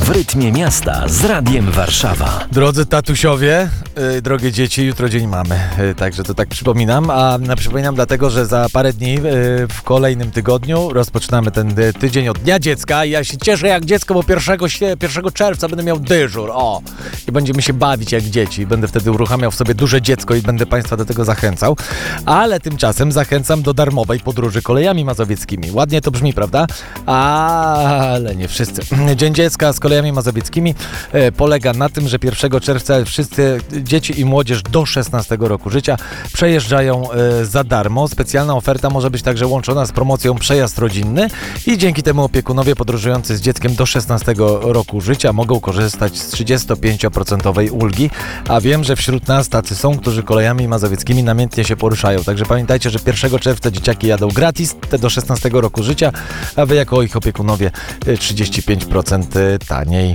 W rytmie miasta z Radiem Warszawa. Drodzy tatusiowie, drogie dzieci, jutro dzień mamy, także to tak przypominam, przypominam dlatego, że za parę dni w kolejnym tygodniu rozpoczynamy ten tydzień od Dnia Dziecka i ja się cieszę jak dziecko, bo 1 czerwca będę miał dyżur, i będziemy się bawić jak dzieci, będę wtedy uruchamiał w sobie duże dziecko i będę Państwa do tego zachęcał, ale tymczasem zachęcam do darmowej podróży kolejami mazowieckimi. Ładnie to brzmi, prawda? Ale nie wszyscy. Dzień Dziecka z kolejami mazowieckimi polega na tym, że 1 czerwca wszyscy dzieci i młodzież do 16 roku życia przejeżdżają za darmo. Specjalna oferta może być także łączona z promocją przejazd rodzinny i dzięki temu opiekunowie podróżujący z dzieckiem do 16 roku życia mogą korzystać z 35% ulgi, a wiem, że wśród nas tacy są, którzy kolejami mazowieckimi namiętnie się poruszają. Także pamiętajcie, że 1 czerwca dzieciaki jadą gratis, te do 16 roku życia, a wy jako ich opiekunowie 35% taniej.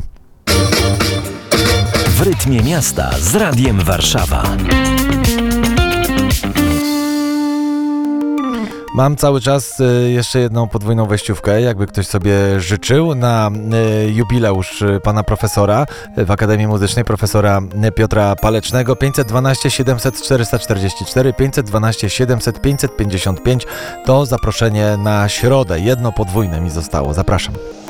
W rytmie miasta z Radiem Warszawa. Mam cały czas jeszcze jedną podwójną wejściówkę, jakby ktoś sobie życzył, na jubileusz pana profesora w Akademii Muzycznej, profesora Piotra Palecznego. 512 700 444, 512 700 555 to zaproszenie na środę. Jedno podwójne mi zostało. Zapraszam.